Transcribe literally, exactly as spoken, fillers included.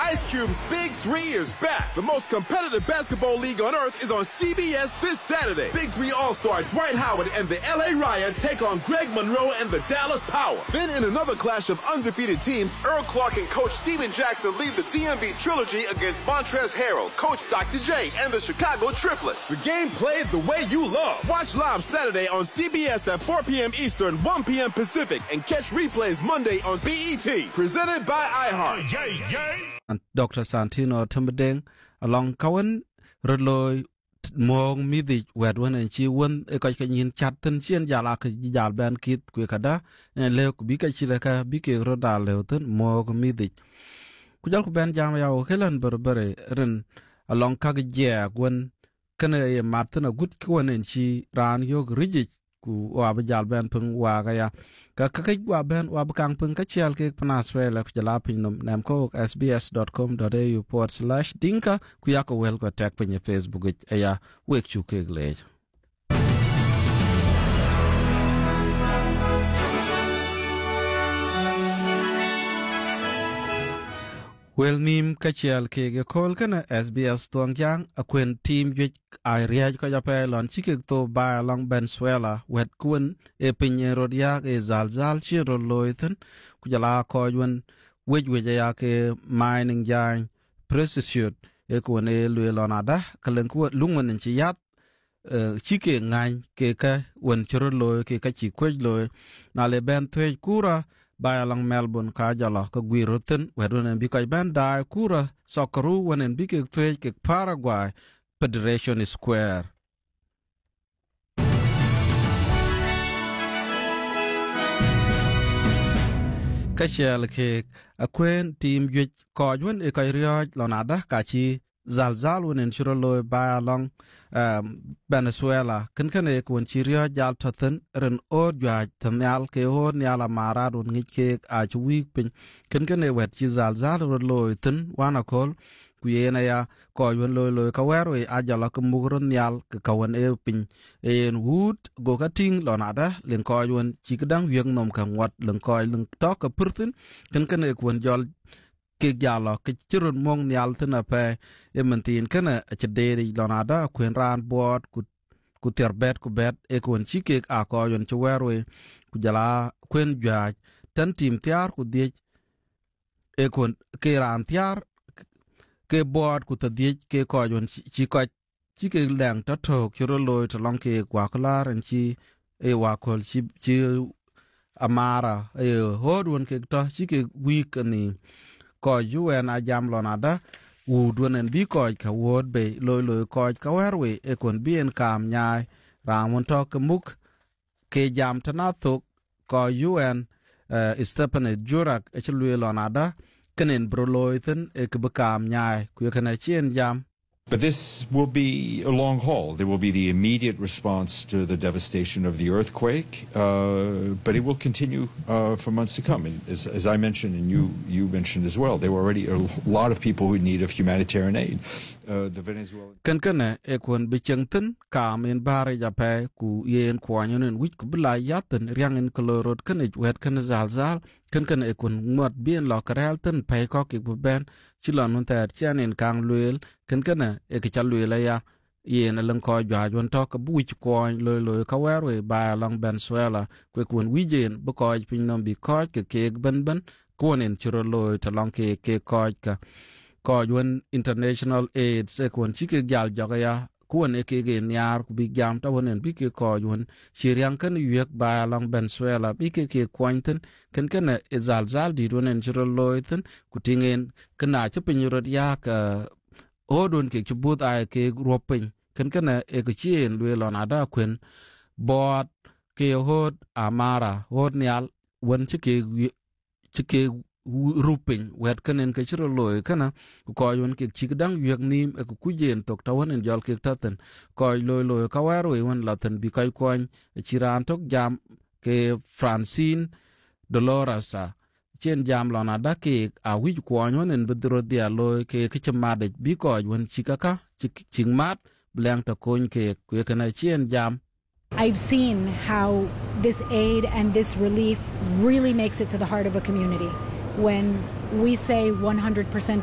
Ice Cube's Big Three is back. The most competitive basketball league on earth is on C B S this Saturday. Big Three All-Star Dwight Howard and the L A Riot take on Greg Monroe and the Dallas Power. Then in another clash of undefeated teams, Earl Clark and Coach Steven Jackson lead the D M V Trilogy against Montrezl Harrell, Coach Doctor J, and the Chicago Triplets. The game played the way you love. Watch live Saturday on C B S at four p.m. Eastern, one p.m. Pacific, and catch replays Monday on B E T. Presented by iHeart. Yay, yay. And Doctor Santino Tumbedeng along Cowan Rodloy Mong Midi Wedwin and Chi won a Kakin Chatten Chian Jalaka Jalban Kit Quikada and Leo Bika Chilaka Biki Roda Leoton Mong Midi. Kujalku Ben Jamia Helen Burberry Ren along Kagajia when Kana Martin a good Kwan and Chi ran Yog Rigid. Ku wabajal ben pung wagaya ka kakik wa ben wabakang pung kachial ke panasrela kujalapin nom namko sbs.com.au forward slash dinka kuyako wel ko tag penye Facebook it aya wek chu ke glej Well nim kachial ke ge kol kana S B S tuangyang akwen team yik ai riaj ko jape lon chikik to ba along Venezuela wet kun e pinye rodia e zalzal chi roloiten kujala ko yun wej wej ya ke mining jang precious e kun e lu lonada kalen ku lungwen chi yat chike ngai ke ka won chorolo ke ka chi kwej lo na le ben thwe kura by along Melbourne Kajala Kagwirutin, wherein and Bika Banda Kura, Socceru, when in Big Twig Paraguay, Federation Square. Kachel cake, a quaint team which Kajun Ekairia Lonada Kachi. Zalzal when in Chirolo by along um, Venezuela, Kinkanek when Chiria Jaltathan, Ren Odja, Tamial, Keo, Niala Marad, when Nick Arch Weeping, Kinkane wet Chizalzal Loitan, Wanacol, Guiana, Koyun Lolo Kawari, Ajalaka Muguran Nial, Kawan Elping, in Wood, Gokating, Lonada, Linkoyun, Chikadang, Young Nomkam, what Linkoy Link talk a person, Kinkanek when Jol. Ke jalo ke chirun mong nyal tena pe ementin kana chederi lonada kwen ran board ku ku terbet ku bet e kon chike a ko yon chwerwe ku jala kwen jaj tan tim tiar ku die e kon ke ran tiar ke board ku tadie ke ko yon chi ko chike lang ta thok chiro loy to long ke kwa klar en chi e wa kol chi chi amara e hodwon ke to chike week ni ko U N a jam lonada wudwen en bi ko ka wod be loy loy ko ka werwe e kon bien kam nyai ramon to ke muk ke jam tanathuk ko U N uh, Stephen Jurak e chlwe lonada kenen broloiten e ke bekam nyai ku kana chien jam. But this will be a long haul. There will be the immediate response to the devastation of the earthquake, uh, but it will continue uh, for months to come. And as, as I mentioned, and you, you mentioned as well, there were already a lot of people who need of humanitarian aid. Uh, the Venezuelan... Kan kana ekwan bichengten kam in bare jape ku yen kwanyon en wich kubla yaten riang in kolorot kan ich wet kan zalzal kan kana ekwan ngot bien lo karelten pay ko ki ben chilon nun ter chen in kang luel kan kana ekichal luel ya yen alang ko jajwan to ka buich kwan loy loy ka werwe ba along Venezuela kwe kwan wijen bu ko pin nom bi ko ke ke ben ben kwan en chiro loy to long ke ke ko ka ko yun international aid se kon chike gal jogaya kuan ekege nyar ku big jam ta wonen bike ko yun shiriang kan yek ba long Venezuela bike ke kwanten ken ken ezalzal di wonen jiro loiten ku tingen kana chepin rod ya ka odon ke chubut ai ke ropin ken ken e ke chien lwe lonada kwen bot ke hod amara hod nyal won chike chike rupin wet kanen ke chiro loy kana ko yon ke chigdang yek nim e ku kujen tok tawan en jol ke taten ko loy loy ka waro won laten bi kai kwan chiran tok jam ke Francine Dolores chen jam lona da ke a wi kwan yon en bedro dia loy ke ke chamade bi ko yon chikaka chingmat blang ta kon ke ku kana chen jam. I've seen how this aid and this relief really makes it to the heart of a community. When we say one hundred percent